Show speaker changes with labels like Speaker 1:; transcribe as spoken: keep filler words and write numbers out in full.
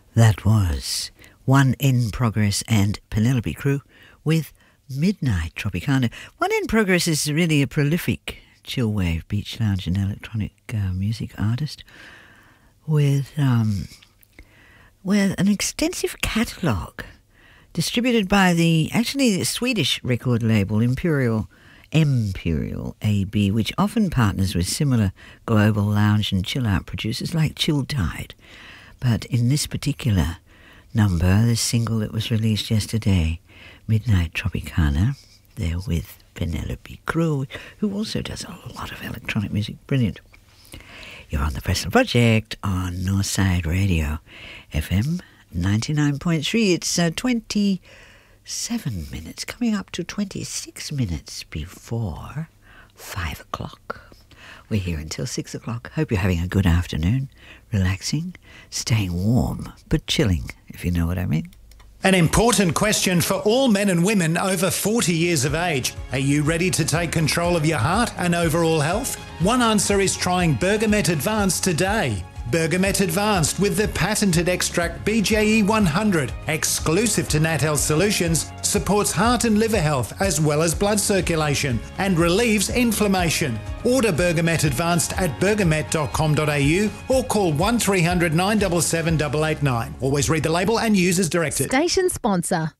Speaker 1: That was One in Progress and Penelope Crew with Midnight Tropicana. One in Progress is really a prolific chill wave, beach lounge and electronic uh, music artist with um, with an extensive catalogue distributed by the actually the Swedish record label Imperial Imperial A B, which often partners with similar global lounge and chill out producers like Chill Tide. But in this particular number, the single that was released yesterday, Midnight Tropicana, they're with Penelope Crew, who also does a lot of electronic music. Brilliant. You're on the Preston Project on Northside Radio, F M ninety-nine point three. It's uh, twenty-seven minutes, coming up to twenty-six minutes before five o'clock. We're here until six o'clock. Hope you're having a good afternoon, relaxing, staying warm, but chilling, if you know what I mean.
Speaker 2: An important question for all men and women over forty years of age. Are you ready to take control of your heart and overall health? One answer is trying Bergamet Advanced today. Bergamet Advanced with the patented extract B J E one hundred, exclusive to Nat Health Solutions, supports heart and liver health as well as blood circulation and relieves inflammation. Order Bergamet Advanced at bergamet dot com dot a u or call one three hundred nine seven seven eight eight nine. Always read the label and use as directed.
Speaker 3: Station sponsor.